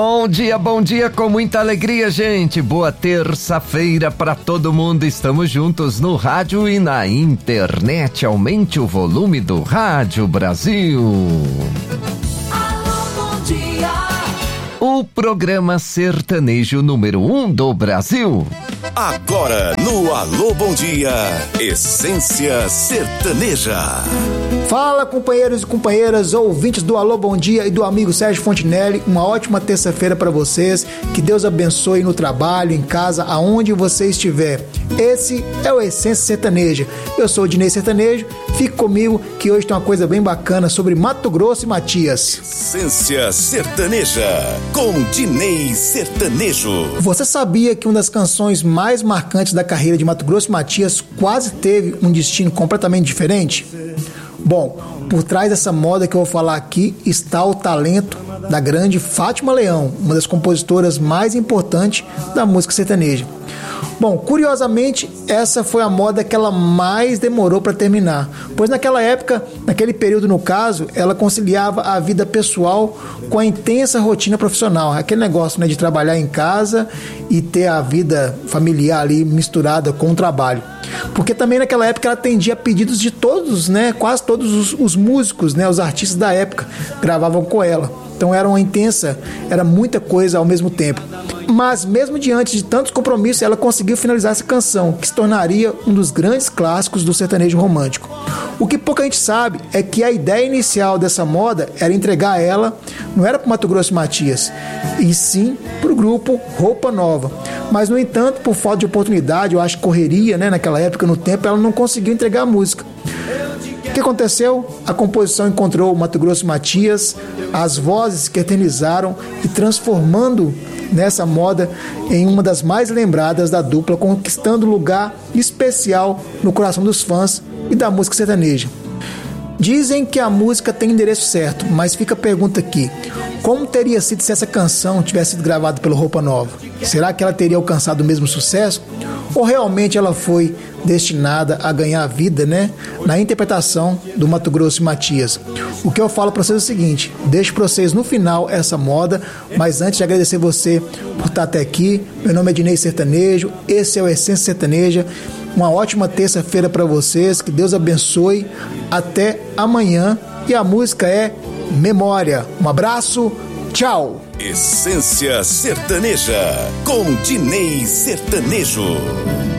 Bom dia com muita alegria, gente. Boa terça-feira para todo mundo. Estamos juntos no rádio e na internet. Aumente o volume do Rádio Brasil. Alô, bom dia. O programa sertanejo número 1 do Brasil. Agora no Alô Bom Dia, Essência Sertaneja. Fala, companheiros e companheiras, ouvintes do Alô Bom Dia e do amigo Sérgio Fontinelli. Uma ótima terça-feira para vocês. Que Deus abençoe no trabalho, em casa, aonde você estiver. Esse é o Essência Sertaneja. Eu sou o Dinei Sertanejo. Fique comigo que hoje tem uma coisa bem bacana sobre Mato Grosso e Matias. Essência Sertaneja com Dinei Sertanejo. Você sabia que uma das canções mais marcantes da carreira de Mato Grosso e Matias quase teve um destino completamente diferente? Bom, por trás dessa moda que eu vou falar aqui está o talento da grande Fátima Leão, uma das compositoras mais importantes da música sertaneja. Bom, curiosamente, essa foi a moda que ela mais demorou para terminar, pois naquela época, naquele período no caso, ela conciliava a vida pessoal com a intensa rotina profissional, aquele negócio, né, de trabalhar em casa e ter a vida familiar ali misturada com o trabalho. Porque também naquela época ela atendia pedidos de todos, né, quase todos os músicos, né, os artistas da época gravavam com ela. Então era muita coisa ao mesmo tempo. Mas mesmo diante de tantos compromissos, ela conseguiu finalizar essa canção, que se tornaria um dos grandes clássicos do sertanejo romântico. O que pouca gente sabe é que a ideia inicial dessa moda era entregar ela, não era para o Mato Grosso e Matias, e sim para o grupo Roupa Nova. Mas, no entanto, por falta de oportunidade, eu acho que correria, né, naquela época, no tempo, ela não conseguiu entregar a música. O que aconteceu? A composição encontrou o Mato Grosso e Matias, as vozes que eternizaram e transformando nessa moda em uma das mais lembradas da dupla, conquistando lugar especial no coração dos fãs e da música sertaneja. Dizem que a música tem endereço certo, mas fica a pergunta aqui: como teria sido se essa canção tivesse sido gravada pelo Roupa Nova? Será que ela teria alcançado o mesmo sucesso? Ou realmente ela foi destinada a ganhar vida, né, na interpretação do Mato Grosso e Matias? O que eu falo para vocês é o seguinte: deixo para vocês no final essa moda, mas antes de agradecer você por estar até aqui, meu nome é Dinei Sertanejo, esse é o Essência Sertaneja. Uma ótima terça-feira para vocês, que Deus abençoe, até amanhã, e a música é Memória. Um abraço, tchau! Essência Sertaneja com Dinei Sertanejo.